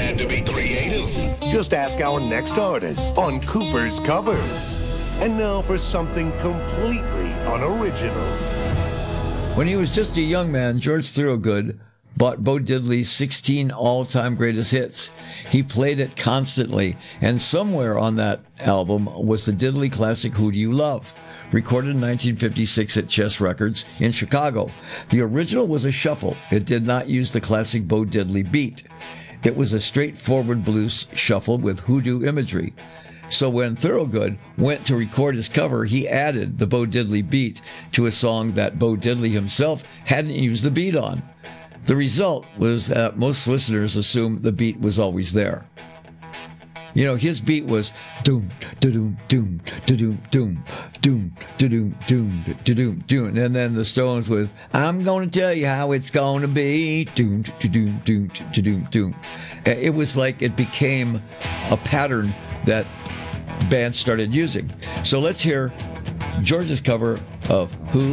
had to be creative. Just ask our next artist on Cooper's Covers. And now for something completely unoriginal. When he was just a young man, George Thorogood bought Bo Diddley's 16 all-time greatest hits. He played it constantly, and somewhere on that album was the Diddley classic Who Do You Love, recorded in 1956 at Chess Records in Chicago. The original was a shuffle. It did not use the classic Bo Diddley beat. It was a straightforward blues shuffle with hoodoo imagery. So when Thorogood went to record his cover, he added the Bo Diddley beat to a song that Bo Diddley himself hadn't used the beat on. The result was that most listeners assumed the beat was always there. You know, his beat was doom, da-doom, doom, da-doom, doom, doom, da-doom, doom, da-doom, doom. And then the Stones was, I'm going to tell you how it's going to be, doom, da-doom, doom, da-doom, doom. It was like it became a pattern that bands started using. So let's hear George's cover of Who